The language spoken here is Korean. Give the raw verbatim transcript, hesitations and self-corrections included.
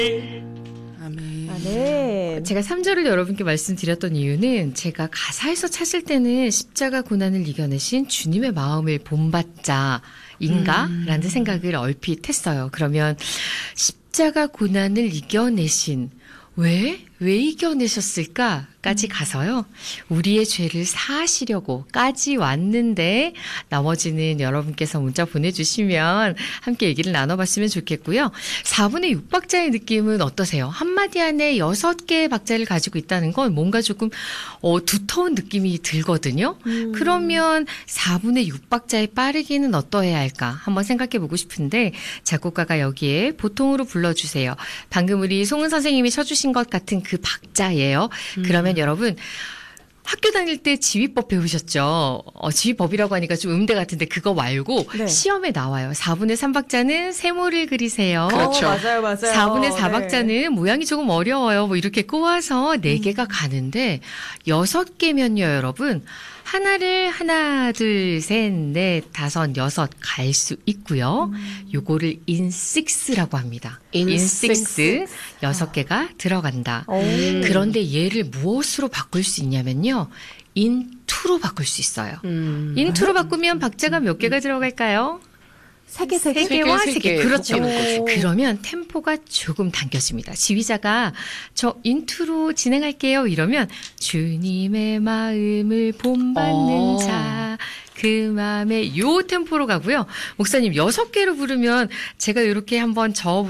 아멘. 아멘. 제가 삼 절을 여러분께 말씀드렸던 이유는 제가 가사에서 찾을 때는 십자가 고난을 이겨내신 주님의 마음을 본받자인가? 음. 라는 생각을 얼핏 했어요. 그러면 십자가 고난을 이겨내신 왜? 왜 이겨내셨을까까지 가서요. 우리의 죄를 사하시려고까지 왔는데 나머지는 여러분께서 문자 보내주시면 함께 얘기를 나눠봤으면 좋겠고요. 사분의 육 박자의 느낌은 어떠세요? 한마디 안에 여섯 개의 박자를 가지고 있다는 건 뭔가 조금 어, 두터운 느낌이 들거든요. 음. 그러면 사분의 육 박자의 빠르기는 어떠해야 할까? 한번 생각해보고 싶은데 작곡가가 여기에 보통으로 불러주세요. 방금 우리 송은 선생님이 쳐주신 것 같은 그 박자예요. 음. 그러면 여러분 학교 다닐 때 지휘법 배우셨죠? 어, 지휘법이라고 하니까 좀 음대 같은데 그거 말고 네. 시험에 나와요. 사분의 삼 박자는 세모를 그리세요. 그렇죠. 어, 맞아요, 맞아요. 사분의 사 박자는 네. 모양이 조금 어려워요. 뭐 이렇게 꼬아서 네 개가 음. 가는데 여섯 개면요, 여러분. 하나를 하나, 둘, 셋, 넷, 다섯, 여섯 갈 수 있고요. 음. 요거를 in six라고 합니다. in, in six 여섯 개가 들어간다. 오. 그런데 얘를 무엇으로 바꿀 수 있냐면요. in two로 바꿀 수 있어요. 음. in two로 바꾸면 박자가 몇 개가 들어갈까요? 세 개, 세 개? 세 개와 세 개. 그렇죠. 오. 그러면 템포가 조금 당겨집니다. 지휘자가 저 인트로 진행할게요. 이러면 주님의 마음을 본받는 오. 자. 그 마음에 요 템포로 가고요. 목사님 여섯 개로 부르면 제가 이렇게 한번 저